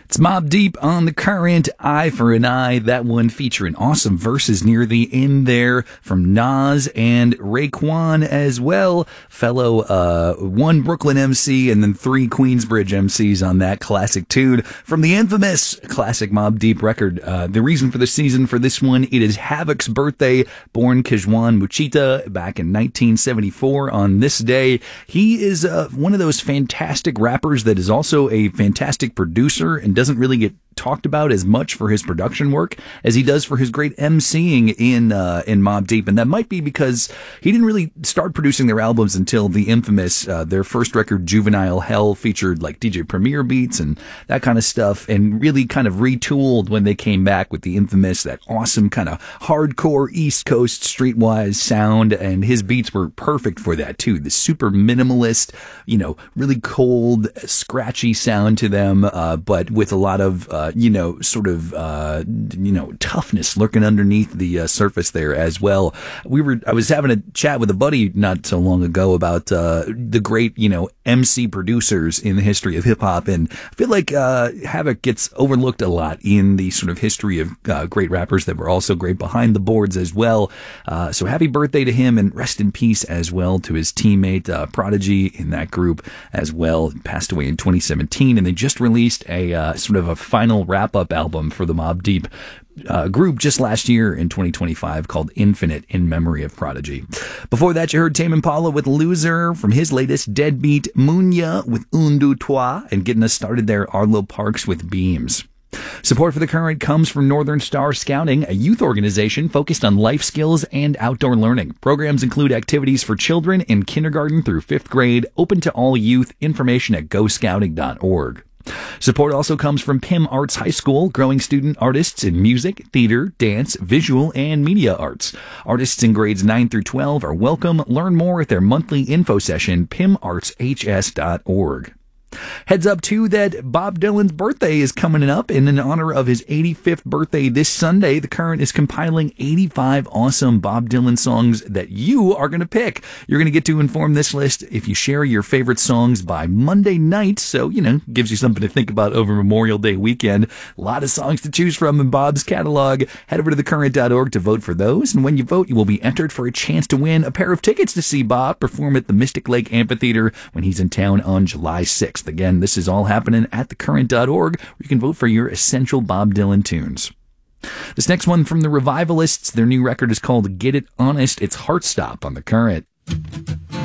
It's Mobb Deep on The Current, Eye for an Eye. That one featuring awesome verses near the end there from Nas and Raekwon as well. Fellow one Brooklyn MC and then three Queensbridge MCs on that classic tune from the infamous classic Mobb Deep record. The reason for the season for this one, it is Havoc's birthday, born Kejwan Muchita back in 1974 on this day. He is one of those fantastic rappers that is also a fantastic producer and doesn't really get talked about as much for his production work as he does for his great emceeing in Mobb Deep, and that might be because he didn't really start producing their albums until the infamous their first record Juvenile Hell featured like DJ Premier beats and that kind of stuff, and really kind of retooled when they came back with the infamous, that awesome kind of hardcore East Coast streetwise sound, and his beats were perfect for that too. The super minimalist, really cold, scratchy sound to them, but with a lot of toughness lurking underneath the surface there as well. I was having a chat with a buddy not so long ago about the great, MC producers in the history of hip hop, and I feel like Havoc gets overlooked a lot in the sort of history of great rappers that were also great behind the boards as well. So happy birthday to him, and rest in peace as well to his teammate Prodigy in that group as well. Passed away in 2017, and they just released a sort of a final wrap-up album for the Mobb Deep group just last year in 2025 called Infinite, in memory of Prodigy. Before that, you heard Tame Impala with Loser from his latest Deadbeat, Munya with Un Deux Trois, and getting us started there, Arlo Parks with Beams. Support for The Current comes from Northern Star Scouting, a youth organization focused on life skills and outdoor learning. Programs include activities for children in kindergarten through 5th grade, open to all youth. Information at goscouting.org. Support also comes from Pym Arts High School, growing student artists in music, theater, dance, visual, and media arts. Artists in grades 9 through 12 are welcome. Learn more at their monthly info session, pymartshs.org. Heads up, too, that Bob Dylan's birthday is coming up, and in honor of his 85th birthday this Sunday, The Current is compiling 85 awesome Bob Dylan songs that you are going to pick. You're going to get to inform this list if you share your favorite songs by Monday night, so, gives you something to think about over Memorial Day weekend. A lot of songs to choose from in Bob's catalog. Head over to thecurrent.org to vote for those, and when you vote, you will be entered for a chance to win a pair of tickets to see Bob perform at the Mystic Lake Amphitheater when he's in town on July 6th. Again, this is all happening at thecurrent.org, where you can vote for your essential Bob Dylan tunes. This next one from the Revivalists, their new record is called Get It Honest. It's Heartstop on The Current.